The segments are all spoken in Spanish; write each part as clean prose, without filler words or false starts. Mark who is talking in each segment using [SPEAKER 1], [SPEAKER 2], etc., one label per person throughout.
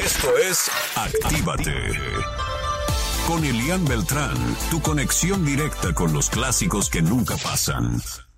[SPEAKER 1] Esto es Actívate. Con Elian Beltrán, tu conexión directa con los clásicos que nunca pasan.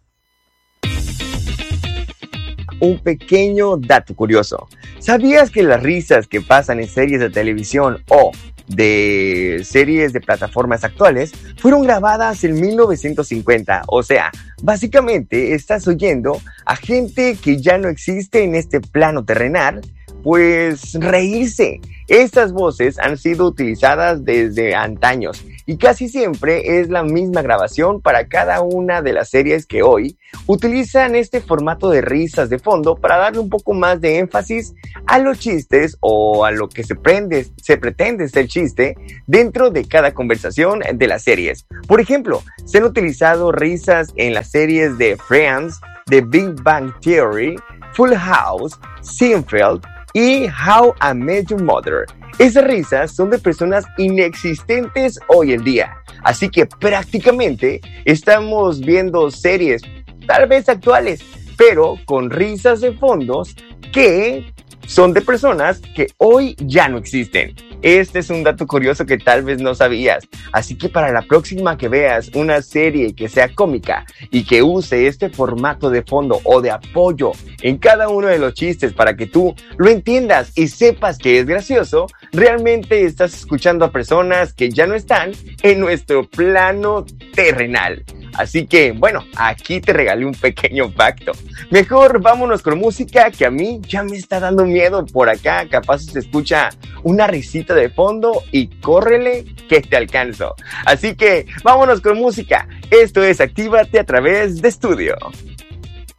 [SPEAKER 2] Un pequeño dato curioso. ¿Sabías que las risas que pasan en series de televisión o de series de plataformas actuales fueron grabadas en 1950? O sea, básicamente estás oyendo a gente que ya no existe en este plano terrenal, pues reírse. Estas voces han sido utilizadas desde antaños y casi siempre es la misma grabación para cada una de las series que hoy utilizan este formato de risas de fondo para darle un poco más de énfasis a los chistes o a lo que se pretende ser chiste dentro de cada conversación de las series. Por ejemplo, se han utilizado risas en las series de Friends, The Big Bang Theory, Full House, Seinfeld y How I Met Your Mother. Esas risas son de personas inexistentes hoy en día, así que prácticamente estamos viendo series tal vez actuales, pero con risas de fondos que son de personas que hoy ya no existen. Este es un dato curioso que tal vez no sabías, así que para la próxima que veas una serie que sea cómica y que use este formato de fondo o de apoyo en cada uno de los chistes para que tú lo entiendas y sepas que es gracioso, realmente estás escuchando a personas que ya no están en nuestro plano terrenal. Así que, bueno, aquí te regalé un pequeño pacto. Mejor vámonos con música, que a mí ya me está dando miedo por acá. Capaz se escucha una risita de fondo y córrele que te alcanzo. Así que vámonos con música. Esto es Actívate a través de Estudio.